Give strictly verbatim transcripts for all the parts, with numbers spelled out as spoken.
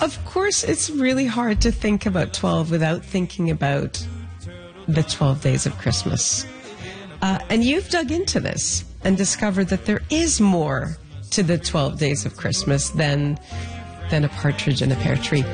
Of course, it's really hard to think about twelve without thinking about the twelve days of Christmas. Uh, and you've dug into this and discovered that there is more to the twelve days of Christmas than, than a partridge in a pear tree.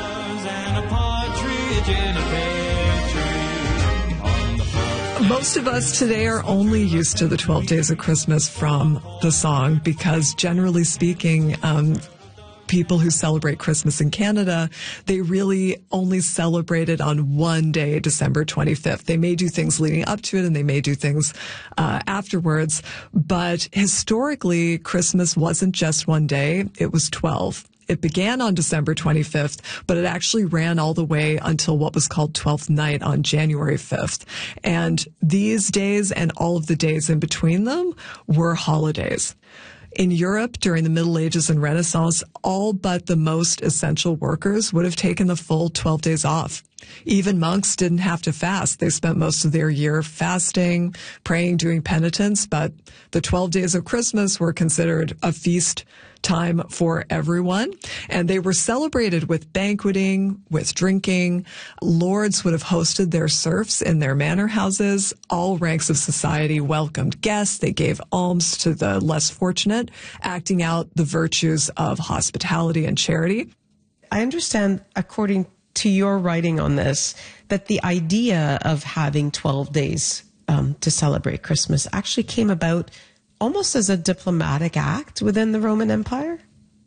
Most of us today are only used to the twelve days of Christmas from the song because, generally speaking, um, people who celebrate Christmas in Canada, they really only celebrate it on one day, December twenty-fifth. They may do things leading up to it and they may do things uh, afterwards. But historically, Christmas wasn't just one day. It was twelve. It began on December twenty-fifth, but it actually ran all the way until what was called Twelfth Night on January fifth. And these days and all of the days in between them were holidays. In Europe, during the Middle Ages and Renaissance, all but the most essential workers would have taken the full twelve days off. Even monks didn't have to fast. They spent most of their year fasting, praying, doing penitence, but the twelve days of Christmas were considered a feast time for everyone, and they were celebrated with banqueting, with drinking. Lords would have hosted their serfs in their manor houses. All ranks of society welcomed guests. They gave alms to the less fortunate, acting out the virtues of hospitality and charity. I understand, according to your writing on this, that the idea of having twelve days um, to celebrate Christmas actually came about almost as a diplomatic act within the Roman Empire?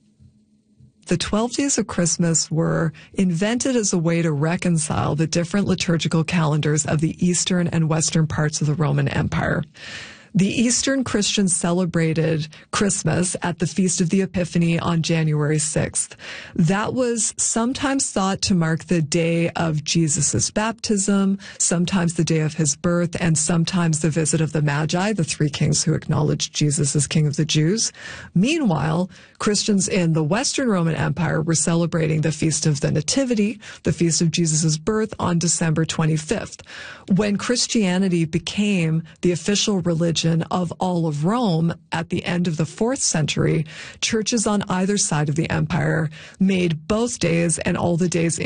The twelve days of Christmas were invented as a way to reconcile the different liturgical calendars of the eastern and western parts of the Roman Empire. The Eastern Christians celebrated Christmas at the Feast of the Epiphany on January sixth. That was sometimes thought to mark the day of Jesus' baptism, sometimes the day of his birth, and sometimes the visit of the Magi, the three kings who acknowledged Jesus as King of the Jews. Meanwhile, Christians in the Western Roman Empire were celebrating the Feast of the Nativity, the Feast of Jesus' birth, on December twenty-fifth. When Christianity became the official religion of all of Rome at the end of the fourth century, churches on either side of the empire made both days and all the days